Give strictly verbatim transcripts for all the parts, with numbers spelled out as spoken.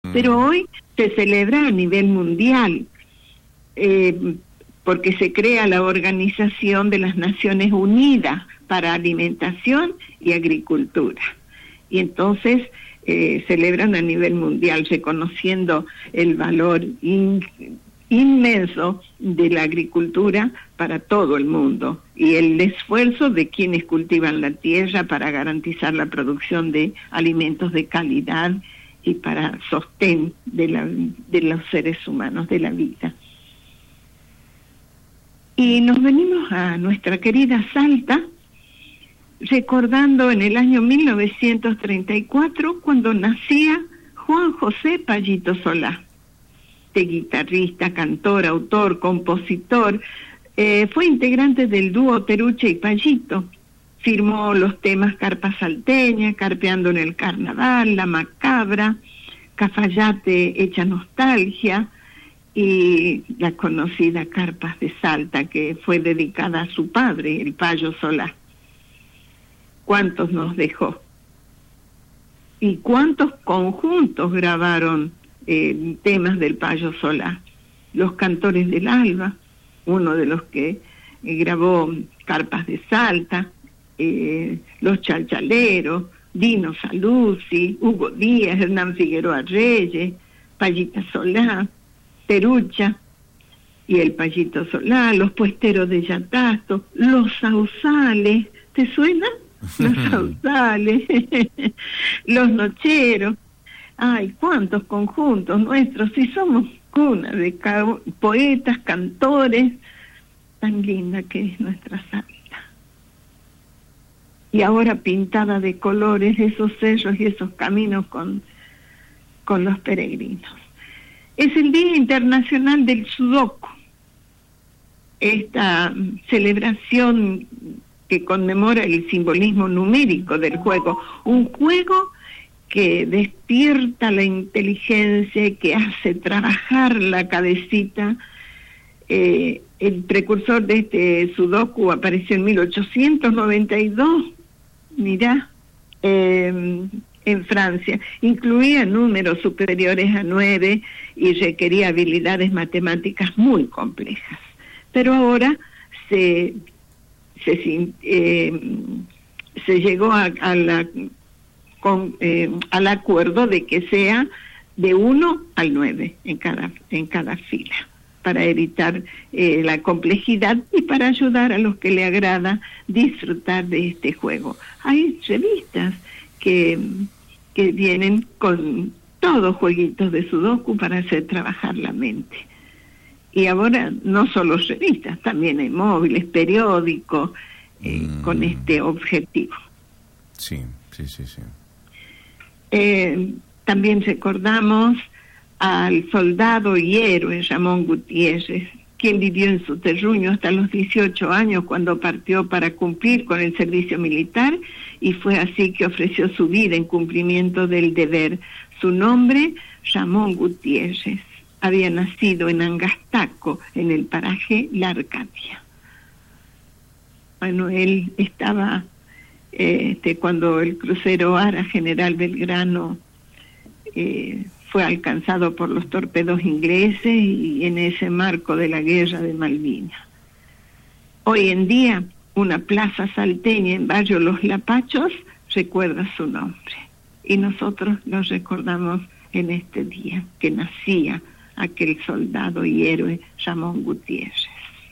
Pero hoy se celebra a nivel mundial, eh, porque se crea la Organización de las Naciones Unidas para Alimentación y Agricultura. Y entonces eh, celebran a nivel mundial, reconociendo el valor in, inmenso de la agricultura para todo el mundo y el esfuerzo de quienes cultivan la tierra para garantizar la producción de alimentos de calidad y para sostén de, la, de los seres humanos, de la vida. Y nos venimos a nuestra querida Salta, recordando en el año mil novecientos treinta y cuatro, cuando nacía Juan José Payito Solá, de guitarrista, cantor, autor, compositor. Eh, fue integrante del dúo Peruche y Payito. Firmó los temas Carpa Salteña, Carpeando en el Carnaval, La Macabra, Cafayate Hecha Nostalgia y la conocida Carpas de Salta, que fue dedicada a su padre, el Payo Solá. ¿Cuántos nos dejó? ¿Y cuántos conjuntos grabaron eh, temas del Payo Solá? Los Cantores del Alba, uno de los que eh, grabó Carpas de Salta, eh, Los Chalchaleros, Dino Saluzzi, Hugo Díaz, Hernán Figueroa Reyes, Payita Solá, Perucha y el Payito Solá, Los Puesteros de Yatasto, Los Sausales, ¿te suena? Los Sausales, Los Nocheros. Ay, cuántos conjuntos nuestros, si somos cuna de ca- poetas, cantores, tan linda que es nuestra Salta. Y ahora pintada de colores esos cerros y esos caminos con, con los peregrinos. Es el Día Internacional del Sudoku, esta celebración que conmemora el simbolismo numérico del juego, un juego que despierta la inteligencia, que hace trabajar la cabecita. Eh, el precursor de este sudoku apareció en mil ochocientos noventa y dos, mirá, eh, en Francia. Incluía números superiores a nueve y requería habilidades matemáticas muy complejas. Pero ahora se, se, eh, se llegó a, a la, con, eh, al acuerdo de que sea de uno al nueve en cada, en cada fila, para evitar eh, la complejidad y para ayudar a los que le agrada disfrutar de este juego. Hay revistas que, que vienen con todos jueguitos de sudoku para hacer trabajar la mente. Y ahora no solo revistas, también hay móviles, periódicos, eh, mm. con este objetivo. Sí, sí, sí, sí. Eh, también recordamos al soldado y héroe Ramón Gutiérrez, quien vivió en su terruño hasta los dieciocho años cuando partió para cumplir con el servicio militar, y fue así que ofreció su vida en cumplimiento del deber. Su nombre, Ramón Gutiérrez, había nacido en Angastaco, en el paraje La Arcadia. Bueno, él estaba, eh, este, cuando el crucero Ara General Belgrano eh, fue alcanzado por los torpedos ingleses, y en ese marco de la guerra de Malvinas. Hoy en día, una plaza salteña en barrio Los Lapachos recuerda su nombre, y nosotros lo recordamos en este día que nacía aquel soldado y héroe Ramón Gutiérrez.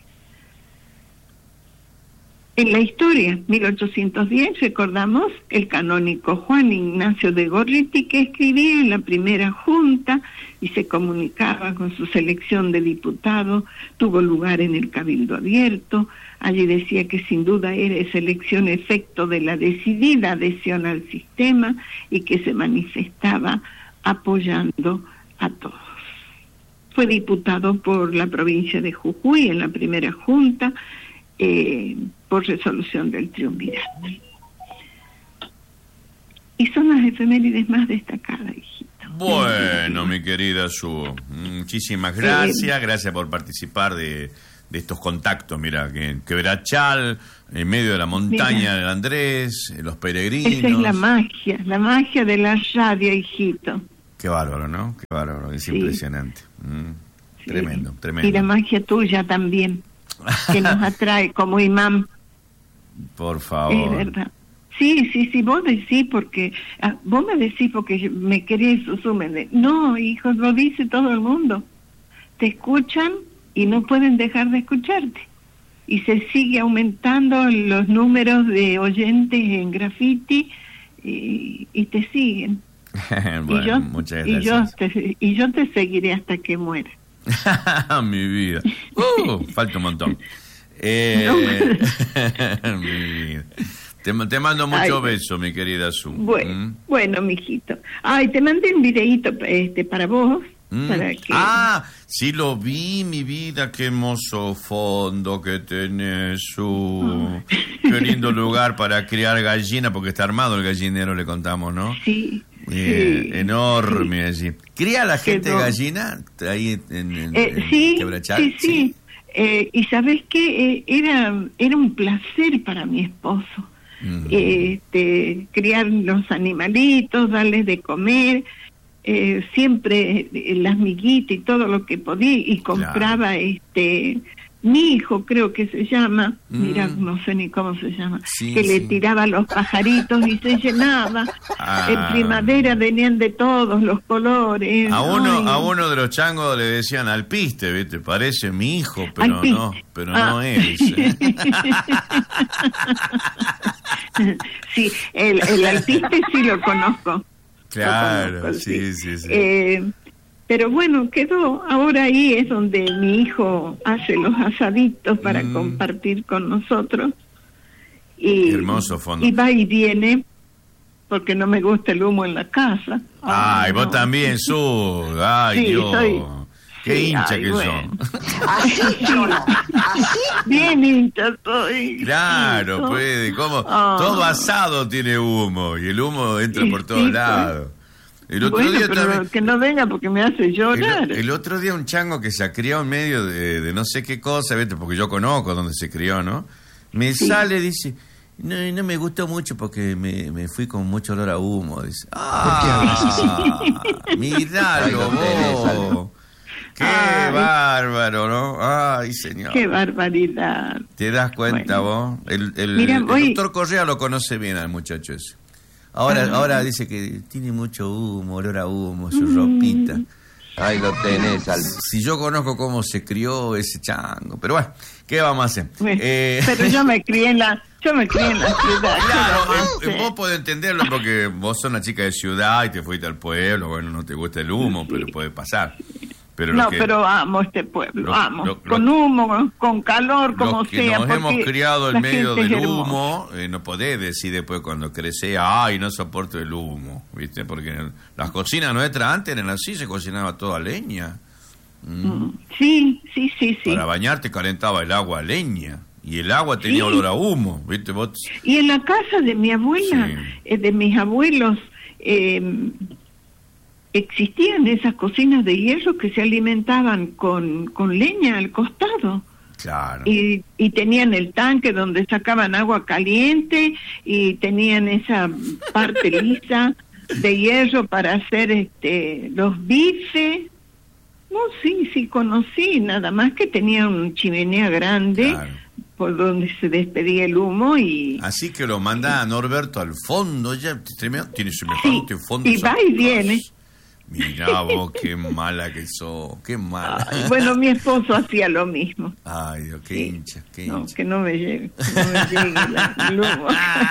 En la historia, mil ochocientos diez, recordamos el canónigo Juan Ignacio de Gorriti, que escribía en la primera junta y se comunicaba con su selección de diputados. Tuvo lugar en el Cabildo Abierto. Allí decía que sin duda era esa elección efecto de la decidida adhesión al sistema y que se manifestaba apoyando a todos. Fue diputado por la provincia de Jujuy en la primera junta, eh, por resolución del triunvirato. Y son las efemérides más destacadas, hijito. Bueno, mi querida Su, muchísimas gracias, gracias por participar de, de estos contactos. Mira, que Quebrachal, en medio de la montaña Mira, del Andrés, los peregrinos. Esa es la magia, la magia de la radio, hijito. Qué bárbaro, ¿no? Qué bárbaro, es sí. impresionante. Mm, sí. Tremendo, tremendo. Y la magia tuya también, que nos atrae como imán. Por favor. Es verdad. Sí, sí, sí, vos decís porque, ah, vos me decís porque me querés susumen. No, hijo, lo dice todo el mundo. Te escuchan y no pueden dejar de escucharte. Y se sigue aumentando los números de oyentes en Graffiti y, y te siguen. Bueno, y yo, muchas gracias. Y yo, te, y yo te seguiré hasta que muera. Mi vida. Uh, falta un montón. Eh, no. Mi vida. Te, te mando muchos besos, mi querida Su. Bueno, ¿Mm? bueno, mijito. Ay, te mandé un videíto este, para vos. Mm. Para que... Ah, sí lo vi, mi vida. Qué hermoso fondo que tenés, Su. Oh. Qué lindo lugar para criar gallina, porque está armado el gallinero, le contamos, ¿no? Sí. Eh, sí enorme sí. allí. ¿Cría la gente Quedó. gallina ahí en, en, eh, en sí, Quebrachal? Sí, sí. sí. Eh, y ¿sabes qué? Eh, era, era un placer para mi esposo. Uh-huh. Este, criar los animalitos, darles de comer, eh, siempre eh, las miguitas y todo lo que podía, y compraba claro. este mi hijo creo que se llama, mm. mira, no sé ni cómo se llama, sí, que sí. le tiraba los pajaritos y se llenaba. Ah. En primavera venían de todos los colores. A uno, Ay. a uno de los changos le decían alpiste, ¿viste? Parece mi hijo, pero alpiste. no, pero ah. no es. Sí, el, el alpiste sí lo conozco. Claro, lo conozco, sí, sí, sí, sí. Eh, pero bueno, quedó, ahora ahí es donde mi hijo hace los asaditos para mm. compartir con nosotros. Y, hermoso fondo. Y va y viene, porque no me gusta el humo en la casa. Ay, ay vos no. también, Su. Ay, sí, Dios. Soy, Qué sí, hincha ay, que bueno. son. Así, bien hincha soy. Claro, sí, puede. ¿Cómo? Oh. Todo asado tiene humo y el humo entra sí, por todos sí, lados. El otro bueno, día pero también, que no venga porque me hace llorar. El, el otro día un chango que se ha criado en medio de, de no sé qué cosa, ¿viste? Porque yo conozco dónde se crió, ¿no? Me sí. sale, dice, no, no me gustó mucho porque me, me fui con mucho olor a humo. Dice, ¡ah! ¡Miralo vos! ¡Qué Ay. bárbaro, ¿no? ¡Ay, señor! ¡Qué barbaridad! ¿Te das cuenta bueno. vos? El, el, Mira, el voy... doctor Correa lo conoce bien al muchacho ese. Ahora, ah. ahora dice que tiene mucho humo, olor a humo, su mm. ropita. Ahí lo tenés. Al... Si yo conozco cómo se crió ese chango. Pero bueno, ¿qué vamos a hacer? Bueno, eh... Pero yo me crié en la, yo me crié en la ciudad. Claro, eh, vos podés entenderlo porque vos sos una chica de ciudad y te fuiste al pueblo. Bueno, no te gusta el humo, sí. pero puede pasar. Pero no, que, pero amo este pueblo, lo, amo. Lo, lo, con humo, con calor, como los que sea. Nos hemos criado en medio del humo, eh, no podés decir después cuando crece, ay, no soporto el humo, ¿viste? Porque las cocinas nuestras antes eran así, se cocinaba toda leña. Mm. Sí, sí, sí, sí. Para bañarte calentaba el agua a leña. Y el agua tenía sí. olor a humo, ¿viste? Vos... Y en la casa de mi abuela, sí. eh, de mis abuelos, eh, existían esas cocinas de hierro que se alimentaban con, con leña al costado. Claro. Y, y tenían el tanque donde sacaban agua caliente y tenían esa parte lisa de hierro para hacer este los bifes. No, sí, sí conocí, nada más que tenía una chimenea grande. Claro. Por donde se despedía el humo y... Así que lo manda a Norberto al fondo, ya tiene semejante sí, fondo. Y va y viene. Mirá vos, qué mala que sos, qué mala. Ay, bueno, mi esposo hacía lo mismo. Ay, Dios, qué sí. hincha, qué hincha. No, que no me llegue, no me llegue la, el humo.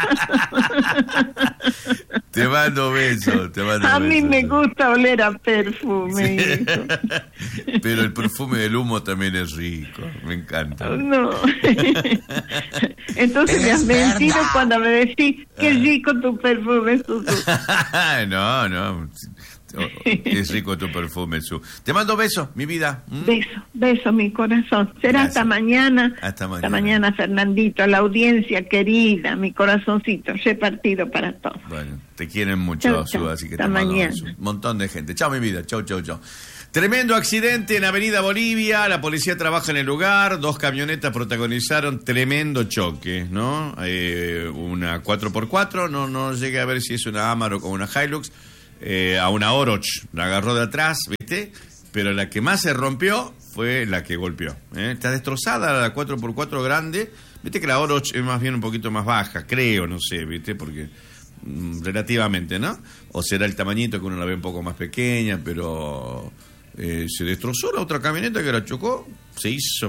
Te mando besos, te mando A besos. mí me gusta oler a perfume. Sí. Pero el perfume del humo también es rico, me encanta. No. Entonces me has mentido cuando me decís, qué rico tu perfume, Susu. No, no. Es rico tu perfume, Su. Te mando besos, mi vida. ¿Mm? Beso, beso, mi corazón. Será Gracias. hasta mañana. Hasta mañana. Hasta mañana, Fernandito. A la audiencia querida, mi corazoncito, repartido para todos. Bueno, te quieren mucho, chau, Su, chau. Así que hasta te mando mañana. Un montón de gente. Chao, mi vida. Chau, chau, chau. Tremendo accidente en Avenida Bolivia. La policía trabaja en el lugar. Dos camionetas protagonizaron tremendo choque, ¿no? Eh, una cuatro por cuatro. No, no llegué a ver si es una Amarok o una Hilux. eh, a una Oroch, la agarró de atrás, ¿viste? Pero la que más se rompió fue la que golpeó. ¿eh? Está destrozada la cuatro por cuatro grande. Viste que la Oroch es más bien un poquito más baja, creo, no sé, ¿viste? Porque mmm, relativamente, ¿no? O será el tamañito que uno la ve un poco más pequeña, pero eh, se destrozó la otra camioneta que la chocó, se hizo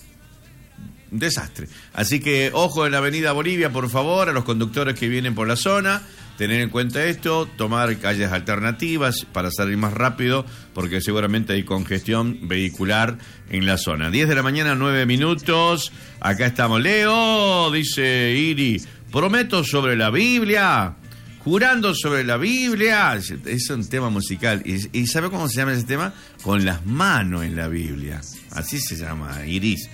un desastre. Así que ojo en la avenida Bolivia, por favor, a los conductores que vienen por la zona. Tener en cuenta esto, tomar calles alternativas para salir más rápido, porque seguramente hay congestión vehicular en la zona. diez de la mañana, nueve minutos. Acá estamos. Leo, dice Iri, prometo sobre la Biblia, jurando sobre la Biblia. Es un tema musical. ¿Y, y sabe cómo se llama ese tema? Con las manos en la Biblia. Así se llama, Iris.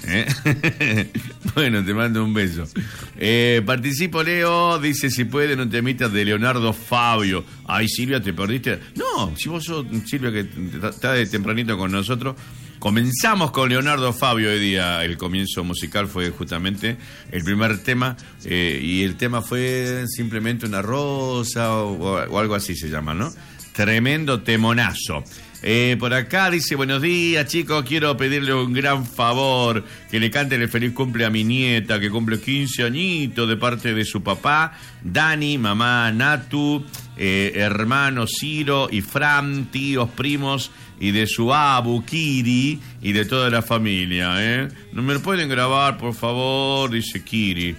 ¿Eh? Bueno, te mando un beso. Eh, participo, Leo, dice si puede un temita de Leonardo Fabio. Ay, Silvia, ¿te perdiste? No, si vos sos Silvia que está de tempranito con nosotros. Comenzamos con Leonardo Fabio hoy día. El comienzo musical fue justamente el primer tema, eh, y el tema fue simplemente una rosa o, o algo así se llama, ¿no? Tremendo temonazo. Eh, por acá dice, buenos días chicos, quiero pedirle un gran favor, que le canten el feliz cumple a mi nieta, que cumple quince añitos, de parte de su papá, Dani, mamá Natu, eh, hermano Ciro y Fran, tíos, primos, y de su abu, Kiri, y de toda la familia, ¿eh? ¿No me lo pueden grabar, por favor? Dice Kiri.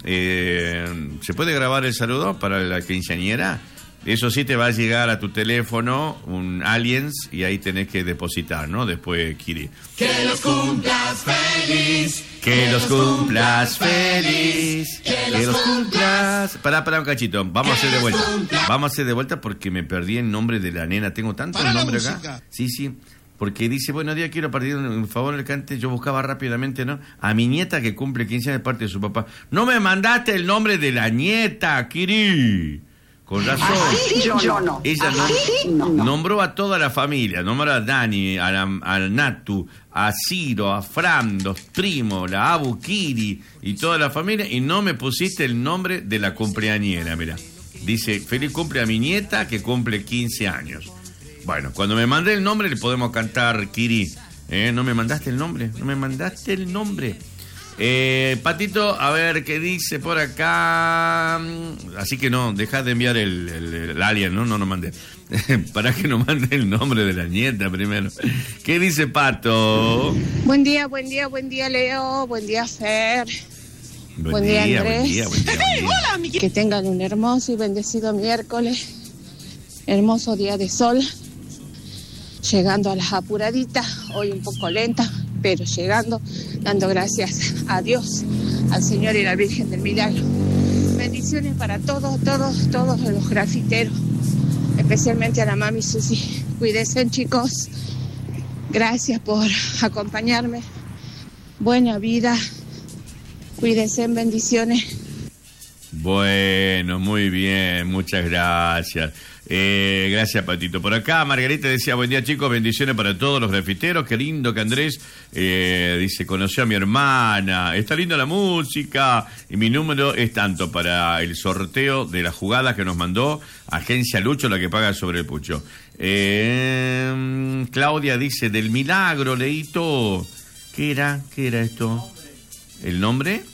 Eh, ¿Se puede grabar el saludo para la quinceañera? Eso sí, te va a llegar a tu teléfono un Aliens y ahí tenés que depositar, ¿no? Después, Kiri. Que los cumplas feliz. Que los cumplas feliz. Que los cumplas. Pará, pará un cachito. Vamos a hacer de vuelta. Vamos a hacer de vuelta porque me perdí el nombre de la nena. Tengo tantos nombres acá. Sí, sí. Porque dice, buenos días, quiero pedir un favor el cante. Yo buscaba rápidamente, ¿no? A mi nieta que cumple quince años de parte de su papá. No me mandaste el nombre de la nieta, Kiri. Con razón. Así yo no. Ella Así no, no. nombró a toda la familia, nombró a Dani, a, la, a Natu, a Ciro, a Fran, los primos, la Abu, Kiri y toda la familia, y no me pusiste el nombre de la cumpleañera, mira. Dice, feliz cumple a mi nieta que cumple quince años. Bueno, cuando me mandé el nombre le podemos cantar, Kiri. ¿Eh? ¿No me mandaste el nombre? ¿No me mandaste el nombre? Eh, Patito, a ver qué dice por acá. Así que no, dejad de enviar el, el, el alien, ¿no? No nos mande. Para que nos mande el nombre de la nieta primero. ¿Qué dice Pato? Buen día, buen día, buen día, Leo. Buen día, Fer. Buen, buen día, día, Andrés. Buen día, buen día, buen día. Hola, que tengan un hermoso y bendecido miércoles. Hermoso día de sol. Llegando a las apuraditas. Hoy un poco lenta, pero llegando, dando gracias a Dios, al Señor y la Virgen del Milagro. Bendiciones para todos, todos, todos los grafiteros, especialmente a la mami Susi. Cuídense, chicos. Gracias por acompañarme. Buena vida. Cuídense, bendiciones. Bueno, muy bien, muchas gracias. Eh, gracias, Patito. Por acá, Margarita decía, buen día, chicos, bendiciones para todos los grafiteros. Qué lindo que Andrés, eh, dice, conoció a mi hermana. Está linda la música. Y mi número es tanto para el sorteo de las jugadas que nos mandó Agencia Lucho, la que paga sobre el pucho. Eh, Claudia dice, del milagro, Leito. ¿Qué era? ¿Qué era esto? ¿El nombre?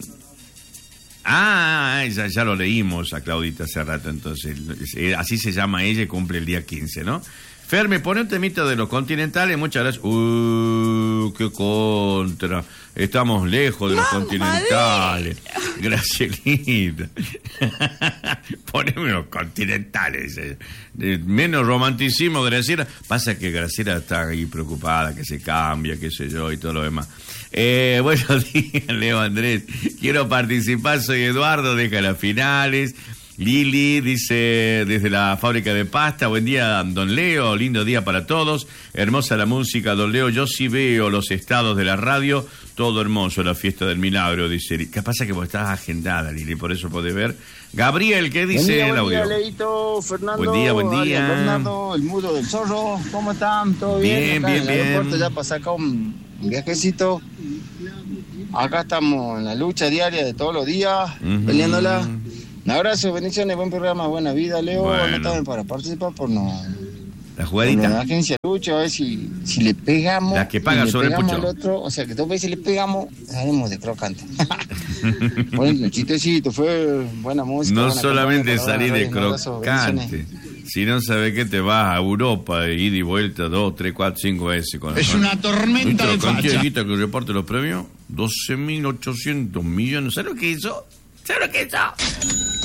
Ah, ya, ya lo leímos a Claudita hace rato, entonces, así se llama ella y cumple el día quince, ¿no? Fer, me pone un temita de los continentales, muchas gracias. Uh, qué contra, estamos lejos de los Mamá continentales. Gracielita. Poneme los continentales. Eh. Menos romanticismo, Graciela. Pasa que Graciela está ahí preocupada, que se cambia, qué sé yo, y todo lo demás. Eh, buenos días, Leo Andrés. Quiero participar, soy Eduardo, deja las finales. Lili dice, desde la fábrica de pasta, buen día, don Leo, lindo día para todos, hermosa la música, don Leo, yo sí veo los estados de la radio, todo hermoso, la fiesta del milagro, dice, ¿qué pasa que vos estás agendada, Lili, por eso podés ver? Gabriel, ¿qué dice día, el audio? Buen día, Leito, Fernando, buen día, buen día. Ariel, Bernardo, el mudo del zorro, ¿cómo están? ¿Todo bien? Bien, Acá bien, en el bien. aeropuerto ya pasé acá un viajecito, acá estamos en la lucha diaria de todos los días, Uh-huh. peleándola. Un abrazo, bendiciones, buen programa, buena vida, Leo. Bueno. Anotame para participar por no. La Por jugadita. la agencia Lucho, a ver si, si le pegamos. La que paga y le sobre el pegamos pucho. al otro, o sea que dos veces le pegamos, salimos de crocante. Bueno, chistecito, fue buena música. No buena solamente campaña, salí de un abrazo, crocante. bendiciones. Si no sabe qué, te vas a Europa, ida y vuelta, dos, tres, cuatro, cinco veces. Con Es una tormenta de ¿Viste la cantidad facha. de guita que reparte los premios? doce mil ochocientos millones. ¿Sabes lo que hizo? ¿Sabes lo que hizo?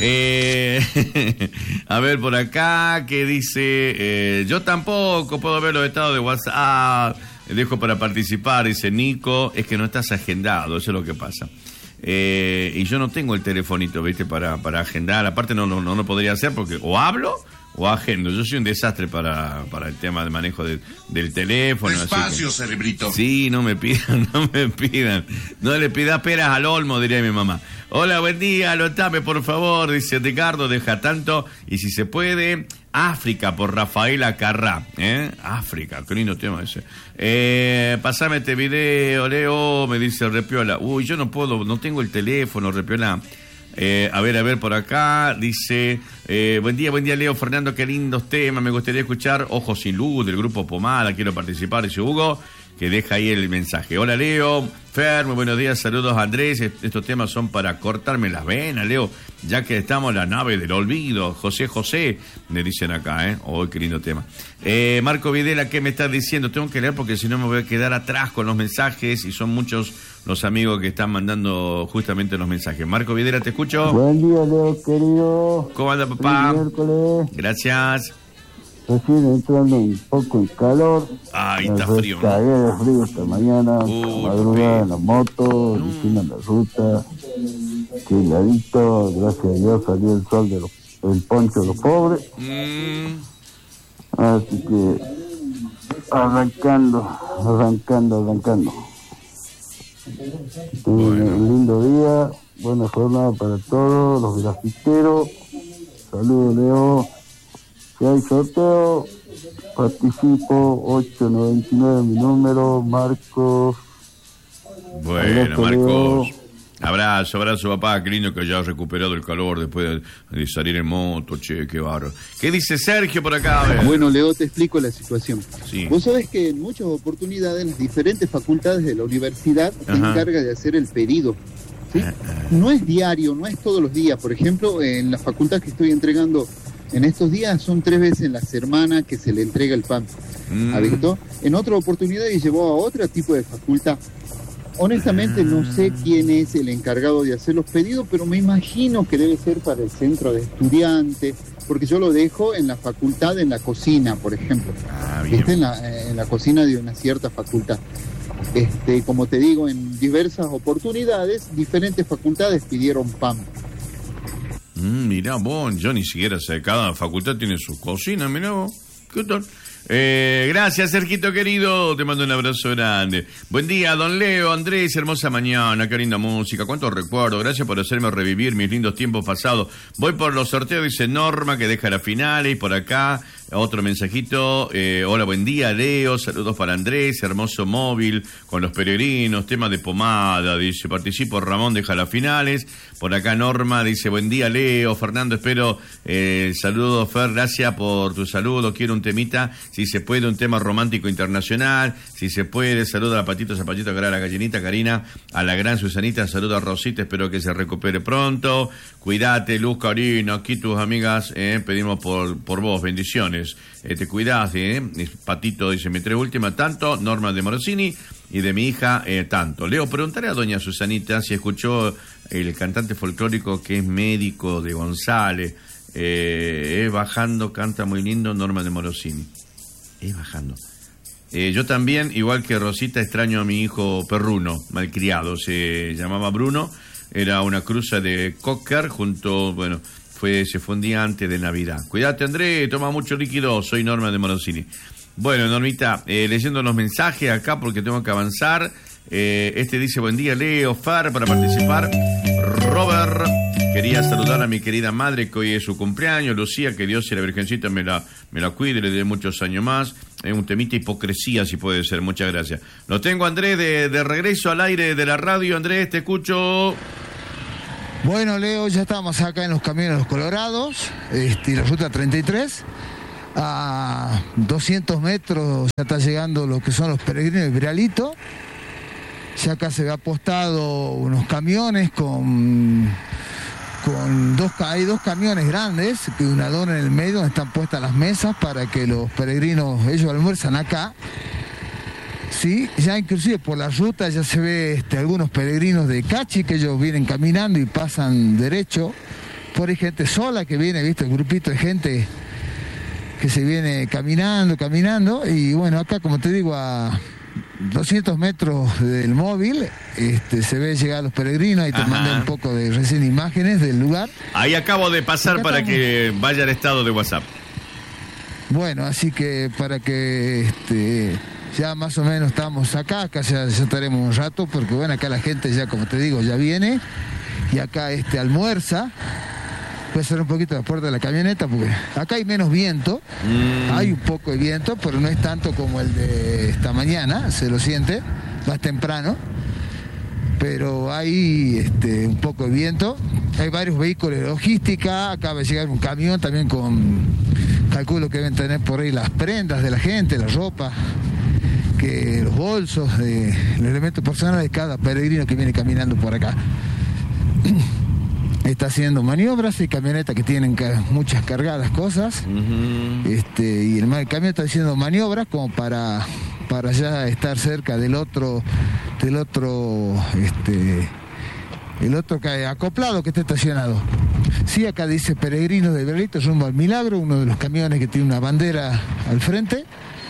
Eh, a ver, por acá, que dice... eh, yo tampoco puedo ver los estados de WhatsApp. Dejo para participar, dice Nico. Es que no estás agendado, eso es lo que pasa. Eh, y yo no tengo el telefonito, ¿viste? Para, para agendar. Aparte no, no, no lo podría hacer porque o hablo o agendo. Yo soy un desastre para, para el tema de manejo de, del teléfono. Despacio, así que- cerebrito. Sí, no me pidan, no me pidan. No le pidas peras al olmo, diría mi mamá. Hola, buen día, anotame por favor, dice Ricardo, deja tanto. Y si se puede, África por Rafaela Carrá. ¿eh? África, qué lindo tema ese. Eh, pasame este video, Leo, me dice Repiola. Uy, yo no puedo, no tengo el teléfono, Repiola. Eh, a ver, a ver, por acá, dice, eh, buen día, buen día, Leo, Fernando, qué lindos temas, me gustaría escuchar Ojos sin Luz, del grupo Pomada, quiero participar, dice Hugo, que deja ahí el mensaje. Hola, Leo, Fer, muy buenos días, saludos, Andrés, Est- estos temas son para cortarme las venas, Leo, ya que estamos en la nave del olvido, José José, me dicen acá, ¿eh? Oh, qué lindo tema. Eh, Marco Videla, ¿qué me estás diciendo? Tengo que leer porque si no me voy a quedar atrás con los mensajes y son muchos los amigos que están mandando justamente los mensajes. Marco Videla, te escucho. Buen día, Leo, querido. ¿Cómo anda, papá? Feliz miércoles. Gracias. Recién entrando un poco en calor. Ay, Me está frío, ¿no? cagué de frío esta mañana. Uy, madrugada papi. en la moto, encima en la ruta. Qué heladito. Gracias a Dios salió el sol de los, el poncho de los pobres. Mm, Así que arrancando, arrancando, arrancando. Un, un lindo día, buena jornada para todos los grafiteros. Saludos, Leo. Si hay sorteo, participo. Ocho noventa y nueve mi número, Marcos. bueno, Abrazo, Marcos. Leo. Abrazo, abrazo, papá. Qué lindo que hayas recuperado el calor después de, de salir en moto, che, qué bárbaro. ¿Qué dice Sergio por acá? A ver. Bueno, Leo, te explico la situación. Sí. Vos sabés que en muchas oportunidades las diferentes facultades de la universidad se Ajá. encarga de hacer el pedido. ¿sí? No es diario, no es todos los días. Por ejemplo, en la facultad que estoy entregando en estos días son tres veces en la semana que se le entrega el pan. Mm. ¿Ha visto? En otra oportunidad y llevó a otro tipo de facultad. Honestamente no sé quién es el encargado de hacer los pedidos, pero me imagino que debe ser para el centro de estudiantes, porque yo lo dejo en la facultad, en la cocina, por ejemplo. Ah, bien. ¿Viste? En la, en la cocina de una cierta facultad. Este, como te digo, en diversas oportunidades, diferentes facultades pidieron pan. Mm, mirá vos, yo ni siquiera sé, cada facultad tiene su cocina, mirá vos. ¿Qué tal? Eh, gracias, Sergito querido, te mando un abrazo grande. Buen día, don Leo, Andrés, hermosa mañana, qué linda música, cuántos recuerdos, gracias por hacerme revivir mis lindos tiempos pasados. Voy por los sorteos, dice Norma, que deja las finales, y por acá otro mensajito, eh, hola, buen día, Leo, saludos para Andrés, hermoso móvil, con los peregrinos, tema de pomada, dice, participo, Ramón, deja las finales. Por acá Norma dice, buen día, Leo, Fernando, espero, eh, saludos, Fer, gracias por tu saludo, quiero un temita, si se puede, un tema romántico internacional, si se puede, saludo a Patito Zapatito, a la gallinita, Karina, a la gran Susanita, saludo a Rosita, espero que se recupere pronto, cuídate, Luz, Karina, aquí tus amigas, eh, pedimos por, por vos, bendiciones, eh, te cuidás, eh, Patito dice, mi tres última, tanto, Norma de Morosini, y de mi hija, eh, tanto. Leo, preguntaré a doña Susanita si escuchó el cantante folclórico que es médico de González, eh, eh, bajando, canta muy lindo, Norma de Morosini. Es bajando. Eh, yo también, igual que Rosita, extraño a mi hijo perruno, malcriado, se llamaba Bruno, era una cruza de Cocker junto, bueno, fue se fue un día antes de Navidad. Cuídate, André, toma mucho líquido, soy Norma de Morosini. Bueno, Normita, eh, leyendo los mensajes acá porque tengo que avanzar. Eh, este dice, buen día, Leo, Far, para participar. Robert, quería saludar a mi querida madre que hoy es su cumpleaños. Lucía, que Dios y la Virgencita me la, me la cuide, le dé muchos años más. Es un temita hipocresía, si puede ser. Muchas gracias. Lo tengo, Andrés, de, de regreso al aire de la radio. Andrés, te escucho. Bueno, Leo, ya estamos acá en los Caminos de los Colorados, este, la ruta treinta y tres. A doscientos metros ya está llegando lo que son los peregrinos de Viralito. Ya acá se ha apostado unos camiones con, con dos, hay dos camiones grandes, que una lona en el medio donde están puestas las mesas para que los peregrinos, ellos almuerzan acá. Sí, ya inclusive por la ruta ya se ve este, algunos peregrinos de Cachi que ellos vienen caminando y pasan derecho. Por ahí gente sola que viene, viste, el grupito de gente que se viene caminando, caminando. Y bueno, acá como te digo, a doscientos metros del móvil este, se ve llegar los peregrinos. Ahí te Ajá. mandé un poco de recién imágenes del lugar. Ahí acabo de pasar Acá para estamos. que vaya al estado de WhatsApp. Bueno, así que para que este, ya más o menos estamos acá, acá ya, ya estaremos un rato, porque bueno, acá la gente ya, como te digo, ya viene, y acá este almuerza. Puede ser un poquito la puerta de la camioneta, porque acá hay menos viento, mm. hay un poco de viento, pero no es tanto como el de esta mañana, se lo siente, más temprano, pero hay este, un poco de viento. Hay varios vehículos de logística, acaba de llegar un camión también con, calculo que deben tener por ahí las prendas de la gente, la ropa, que los bolsos, de, los elementos personales de cada peregrino que viene caminando por acá. Está haciendo maniobras, hay camionetas que tienen ca- muchas cargadas cosas, uh-huh. este, y el, el camión está haciendo maniobras como para, para ya estar cerca del otro, del otro, este, el otro que, acoplado que está estacionado. Sí, acá dice peregrinos de Viralito rumbo al Milagro, uno de los camiones que tiene una bandera al frente.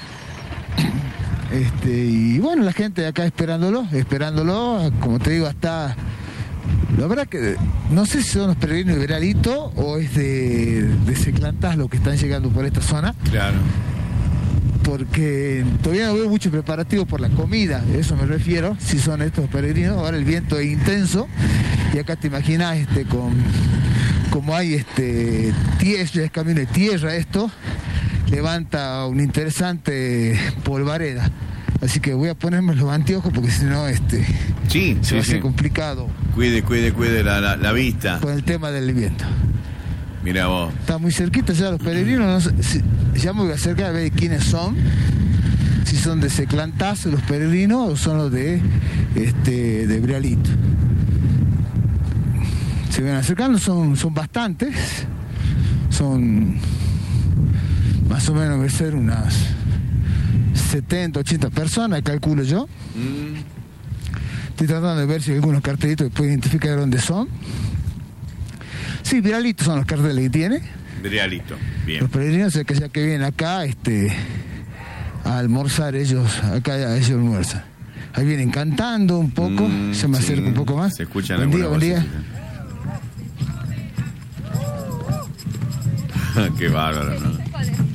Este, y bueno, la gente acá esperándolo, esperándolo, como te digo, hasta... La verdad que no sé si son los peregrinos de Viralito o es de, de Seclantás los que están llegando por esta zona. Claro. Porque todavía no veo mucho preparativo por la comida, a eso me refiero, si son estos peregrinos. Ahora el viento es intenso y acá te imaginas este, con, como hay este, tierra, es camino de tierra esto, levanta una interesante polvareda. Así que voy a ponerme los anteojos porque si no este, sí, se sí, va a sí. ser complicado. Cuide, cuide, cuide la, la, la vista. Con el tema del viento. Mira vos. Está muy cerquita ya los peregrinos. No sé, si, ya me voy a acercar a ver quiénes son. Si son de Seclantás los peregrinos o son los de este de Viralito. Se ven acercando, son, son bastantes. Son más o menos debe ser unas setenta, ochenta personas, calculo yo. Mm. Estoy tratando de ver si hay algunos cartelitos que puedo identificar dónde son. Sí, Viralito son los carteles que tiene. Viralito, bien. Los peregrinos que ya que vienen acá este, a almorzar, ellos acá ellos almuerzan. Ahí vienen cantando un poco, mm, se me sí, acerca un poco más. Se escuchan buen día, buen día. Qué bárbaro, ¿no?